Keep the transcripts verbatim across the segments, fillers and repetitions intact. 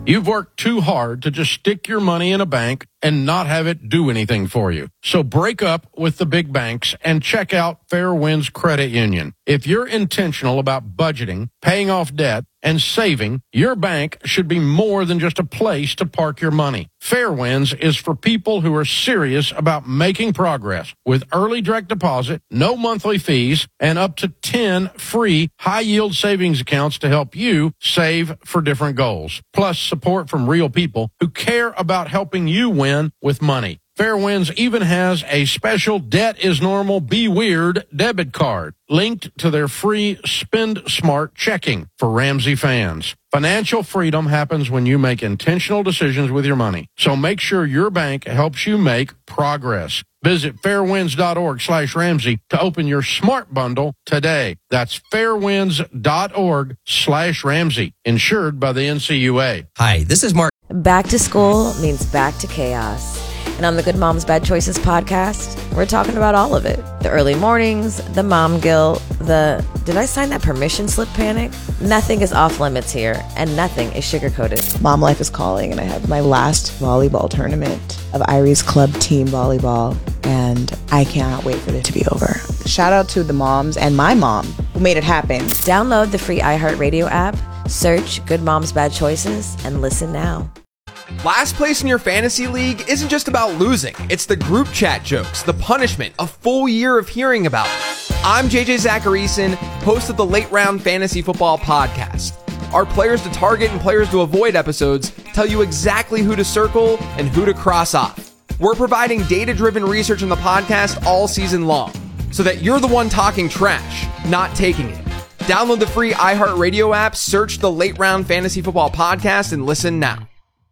You've worked too hard to just stick your money in a bank and not have it do anything for you. So break up with the big banks and check out Fairwinds Credit Union. If you're intentional about budgeting, paying off debt, and saving, your bank should be more than just a place to park your money. Fairwinds is for people who are serious about making progress with early direct deposit, no monthly fees, and up to ten free high-yield savings accounts to help you save for different goals. Plus support from real people who care about helping you win with money. Fairwinds even has a special Debt is Normal, Be Weird debit card linked to their free Spend Smart checking for Ramsey fans. Financial freedom happens when you make intentional decisions with your money. So make sure your bank helps you make progress. Visit fairwinds.org slash Ramsey to open your smart bundle today. That's fairwinds.org slash Ramsey. Insured by the N C U A. Hi, this is Mark. Back to school means back to chaos. And on the Good Moms Bad Choices podcast, we're talking about all of it. The early mornings, the mom guilt, the did I sign that permission slip panic? Nothing is off limits here, and nothing is sugar-coated. Mom life is calling, and I have my last volleyball tournament of Irie's Club Team Volleyball, and I cannot wait for it to be over. Shout out to the moms and my mom who made it happen. Download the free iHeartRadio app, search Good Moms Bad Choices, and listen now. Last place in your fantasy league isn't just about losing. It's the group chat jokes, the punishment, a full year of hearing about it. I'm J J Zacharyson, host of the Late Round Fantasy Football Podcast. Our players to target and players to avoid episodes tell you exactly who to circle and who to cross off. We're providing data-driven research in the podcast all season long, so that you're the one talking trash, not taking it. Download the free iHeartRadio app, search the Late Round Fantasy Football Podcast, and listen now.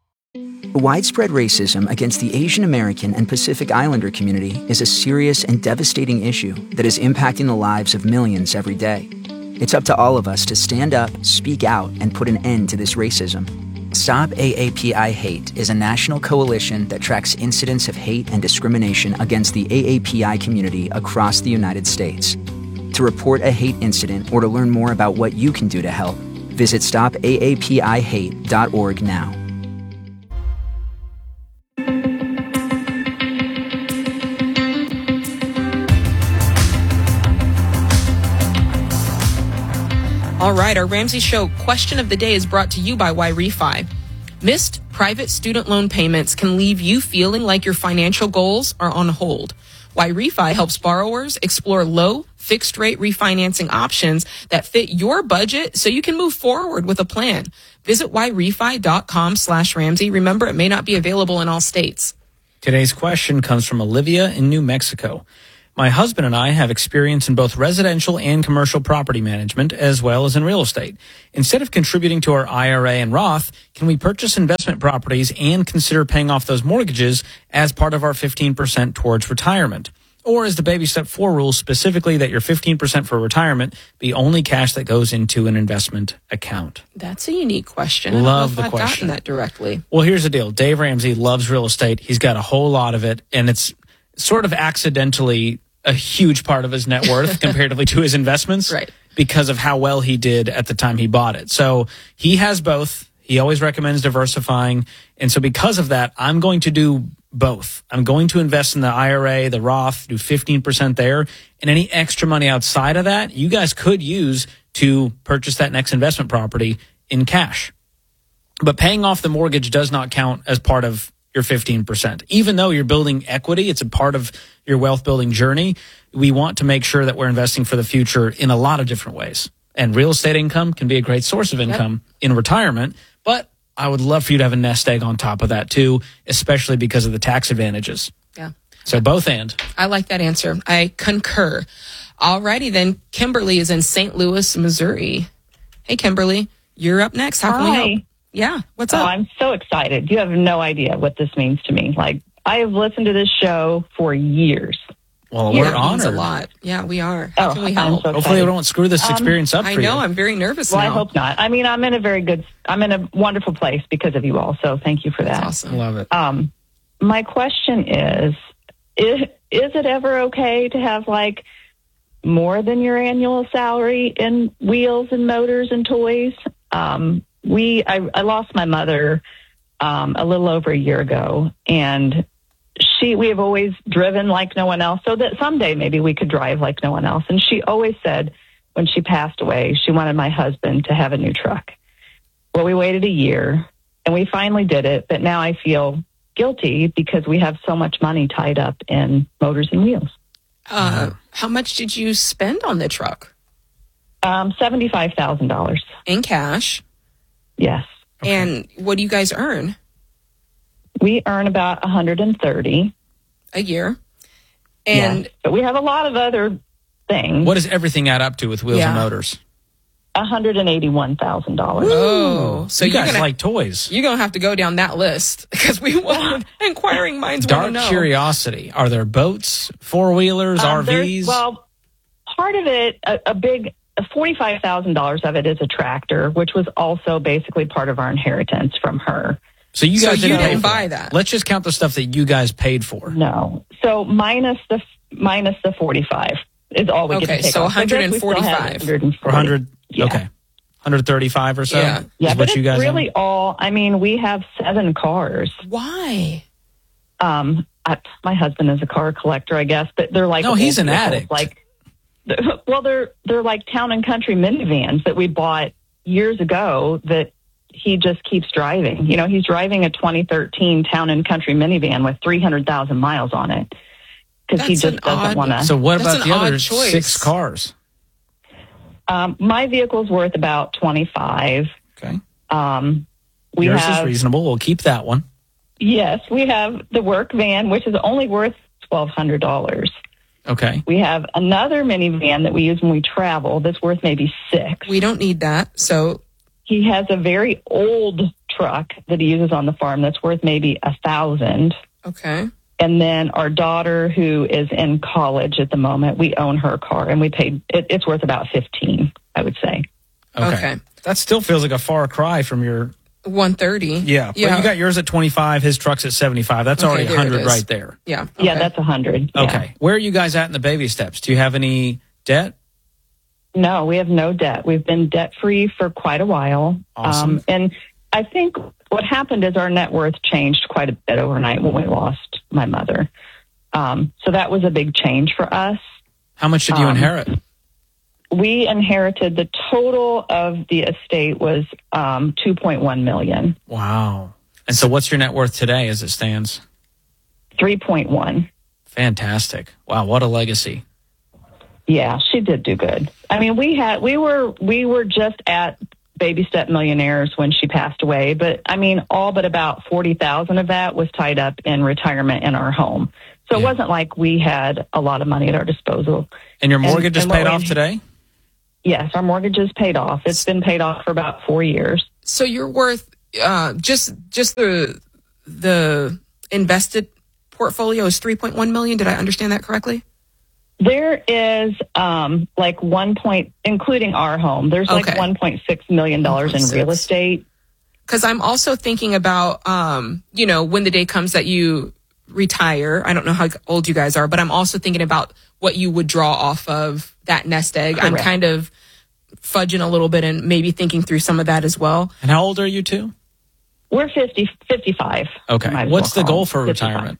Widespread racism against the Asian American and Pacific Islander community is a serious and devastating issue that is impacting the lives of millions every day. It's up to all of us to stand up, speak out, and put an end to this racism. Stop A A P I Hate is a national coalition that tracks incidents of hate and discrimination against the A A P I community across the United States. To report a hate incident or to learn more about what you can do to help, visit stop A A P I hate dot org now. All right, our Ramsey Show question of the day is brought to you by YRefi. Missed private student loan payments can leave you feeling like your financial goals are on hold. YRefi helps borrowers explore low, fixed-rate refinancing options that fit your budget so you can move forward with a plan. Visit yrefy.com slash Ramsey. Remember, it may not be available in all states. Today's question comes from Olivia in New Mexico. My husband and I have experience in both residential and commercial property management, as well as in real estate. Instead of contributing to our I R A and Roth, can we purchase investment properties and consider paying off those mortgages as part of our fifteen percent towards retirement? Or is the baby step four rule specifically that your fifteen percent for retirement be only cash that goes into an investment account? That's a unique question. Love the I've question. gotten that directly. Well, here's the deal. Dave Ramsey loves real estate. He's got a whole lot of it, and it's sort of accidentally a huge part of his net worth comparatively to his investments, right, because of how well he did at the time he bought it. So he has both. He always recommends diversifying. And so because of that, I'm going to do both. I'm going to invest in the I R A, the Roth, do fifteen percent there. And any extra money outside of that, you guys could use to purchase that next investment property in cash. But paying off the mortgage does not count as part of your fifteen percent. Even though you're building equity, it's a part of your wealth building journey. We want to make sure that we're investing for the future in a lot of different ways. And real estate income can be a great source of income yep. in retirement, but I would love for you to have a nest egg on top of that too, especially because of the tax advantages. Yeah. So both and. I like that answer. I concur. Alrighty then. Kimberly is in Saint Louis, Missouri. Hey, Kimberly, you're up next. How can Hi. we help? Yeah. What's oh, up? I'm so excited. You have no idea what this means to me. Like, I have listened to this show for years. Well, yeah, we're honored. a lot. Yeah, we are. How oh, can we help? So Hopefully we don't screw this experience um, up for I you. know. I'm very nervous well, now. I hope not. I mean, I'm in a very good, I'm in a wonderful place because of you all. So thank you for that. That's awesome. Love it. Um, my question is, is, is it ever okay to have like more than your annual salary in wheels and motors and toys? Um, we I, I lost my mother um, a little over a year ago, and she we have always driven like no one else, so that someday maybe we could drive like no one else. And she always said when she passed away, she wanted my husband to have a new truck. Well, we waited a year, and we finally did it, but now I feel guilty because we have so much money tied up in Motors and Wheels. Uh, how much did you spend on the truck? Um, seventy-five thousand dollars. In cash? Yes. Okay. And what do you guys earn? We earn about one hundred thirty a year. And yes, but we have a lot of other things. What does everything add up to with Wheels Yeah. and Motors? one hundred eighty-one thousand dollars. Oh, so you you're guys gonna, like toys. You're going to have to go down that list because we want inquiring minds want to Dark know. curiosity. Are there boats, four-wheelers, Um, R there's- Vs? Well, part of it, a, a big, forty-five thousand dollars of it is a tractor, which was also basically part of our inheritance from her. so you So guys you didn't, pay didn't for buy it. that. Let's just count the stuff that you guys paid for. No. So minus the minus the forty-five is all we get Okay, to take so off. I guess we still have one hundred forty-five. Or one hundred, Yeah. okay. one hundred thirty-five or so Yeah. is Yeah, what but you it's guys really own? all, I mean, we have seven cars. Why? Um, I, my husband is a car collector, I guess, but they're like No, he's old an vehicles, addict. Like, well, they're they're like town and country minivans that we bought years ago that he just keeps driving. You know, he's driving a twenty thirteen town and country minivan with three hundred thousand miles on it because he That's just an doesn't odd- want to. So what That's about an the odd other choice. six cars? Um, my vehicle's worth about twenty-five. Okay. Um, we Yours have is reasonable. We'll keep that one. yes, we have the work van, which is only worth twelve hundred dollars. Okay. We have another minivan that we use when we travel that's worth maybe six. We don't need that. So He has a very old truck that he uses on the farm that's worth maybe a thousand. okay. And then our daughter, who is in college at the moment, we own her car, and we paid. It, it's worth about fifteen, I would say. Okay. Okay. That still feels like a far cry from your. one thirty. Yeah. Yeah. But you got yours at twenty-five. His truck's at seventy-five. That's Okay, already there it one hundred is. right there. Yeah. Yeah, okay. that's a hundred. Yeah. Okay. Where are you guys at in the baby steps? Do you have any debt? No, we have no debt. We've been debt free for quite a while. Awesome. Um, and I think what happened is our net worth changed quite a bit overnight when we lost my mother. Um, so that was a big change for us. How much did you Um, inherit? We inherited the total of the estate was um, two point one million. Wow. And so what's your net worth today as it stands? three point one. Fantastic. Wow. What a legacy. Yeah, she did do good. I mean, we had we were we were just at Baby Step Millionaires when she passed away, but I mean, all but about forty thousand of that was tied up in retirement in our home. So Yeah. it wasn't like we had a lot of money at our disposal. And your And- mortgage is and what paid we- off today? Yes, our mortgage is paid off. It's been paid off for about four years. So you're worth uh, just just the the invested portfolio is three point one million. Did I understand that correctly? There is um, like one point, including our home. There's like Okay. one point six million dollars in real one point six. estate. Because I'm also thinking about, um, you know, when the day comes that you retire. I don't know how old you guys are, but I'm also thinking about what you would draw off of that nest egg. I'm Correct. kind of fudging a little bit and maybe thinking through some of that as well. And how old are you two? We're fifty, fifty-five. Okay. Might as What's well the call goal it for fifty-five. retirement?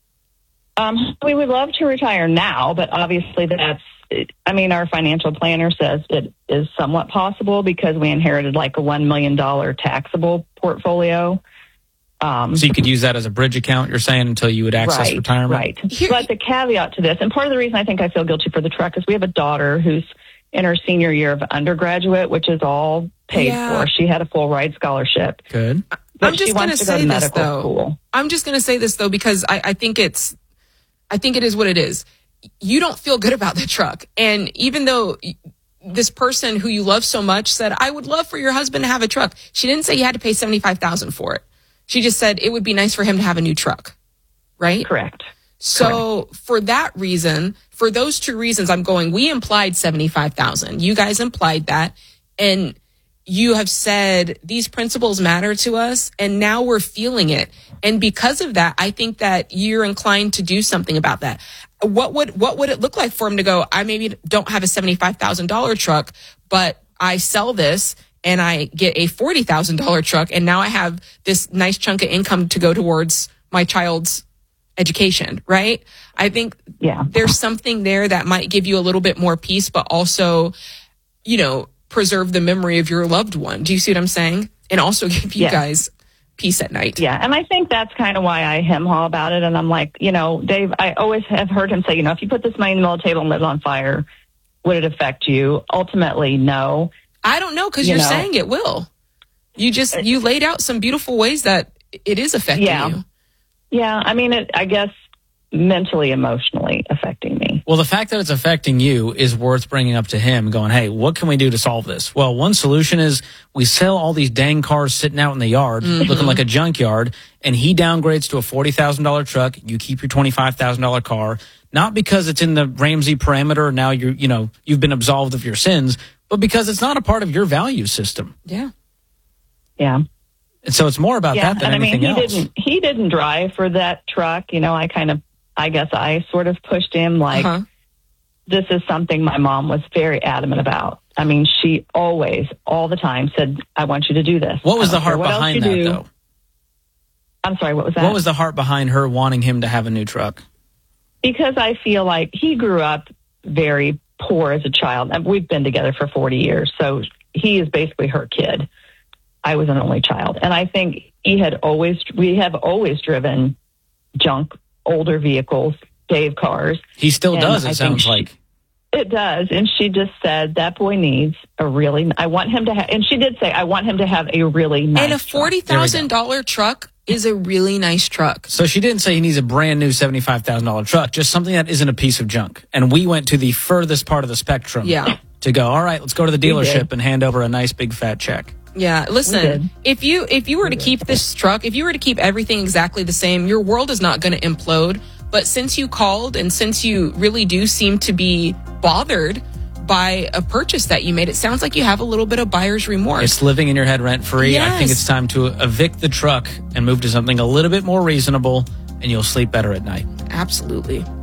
Um, we would love to retire now, but obviously that's, I mean, our financial planner says it is somewhat possible because we inherited like a one million dollars taxable portfolio. Um, So you could use that as a bridge account, you're saying, until you would access right, retirement? Right. Here- But the caveat to this, and part of the reason I think I feel guilty for the truck is we have a daughter who's in her senior year of undergraduate, which is all paid Yeah. for. She had a full ride scholarship. Good. But I'm she just going to wants to go say to this medical though. school. I'm just going to say this though because I, I think it's, I think it is what it is. You don't feel good about the truck, and even though this person who you love so much said, "I would love for your husband to have a truck," she didn't say you had to pay seventy-five thousand for it. She just said it would be nice for him to have a new truck, right? Correct. So for that reason, for those two reasons, I'm going, we implied seventy-five thousand. You guys implied that. And you have said these principles matter to us. And now we're feeling it. And because of that, I think that you're inclined to do something about that. What would, what would it look like for him to go, I maybe don't have a seventy-five thousand dollars truck, but I sell this and I get a forty thousand dollars truck, and now I have this nice chunk of income to go towards my child's education, right? I think Yeah. there's something there that might give you a little bit more peace, but also, you know, preserve the memory of your loved one. Do you see what I'm saying? And also give you Yeah. guys peace at night. Yeah, and I think that's kind of why I hem haw about it. And I'm like, you know, Dave, I always have heard him say, you know, if you put this money in the middle of the table and lit it on fire, would it affect you? Ultimately, no. I don't know, because You you're know. saying it will. You just, you laid out some beautiful ways that it is affecting Yeah. you. Yeah, I mean, it, I guess mentally, emotionally affecting me. Well, the fact that it's affecting you is worth bringing up to him, going, hey, what can we do to solve this? Well, one solution is we sell all these dang cars sitting out in the yard, Mm-hmm. looking like a junkyard, and he downgrades to a forty thousand dollars truck. You keep your twenty-five thousand dollars car, not because it's in the Ramsey parameter, now you're, you know, you've been absolved of your sins, but because it's not a part of your value system. Yeah. Yeah. And so it's more about Yeah, that than and I mean, anything he else. didn't. He didn't drive for that truck. You know, I kind of, I guess, I sort of pushed him. Like, Uh-huh. this is something my mom was very adamant about. I mean, she always, all the time, said, "I want you to do this." What was I the don't care heart what else behind you that, do. though? I'm sorry. What was that? What was the heart behind her wanting him to have a new truck? Because I feel like he grew up very poor as a child. And we've been together for forty years, so he is basically her kid. I was an only child, and I think he had always, we have always driven junk, older vehicles, Dave cars. He still And does, I it think sounds she- like. It does, and she just said that boy needs a really. I want him to have, and she did say, I want him to have a really nice. And a truck." forty thousand dollars truck is a really nice truck. So she didn't say he needs a brand new seventy-five thousand dollars truck, just something that isn't a piece of junk. And we went to the furthest part of the spectrum Yeah. to go, all right, let's go to the did. dealership and hand over a nice big fat check. Yeah, We listen, did. if you if you were to keep this truck, if you were to keep everything exactly the same, your world is not going to implode. But since you called and since you really do seem to be bothered by a purchase that you made, it sounds like you have a little bit of buyer's remorse. It's living in your head rent free. I think Yes. it's time to evict the truck and move to something a little bit more reasonable, and you'll sleep better at night. Absolutely.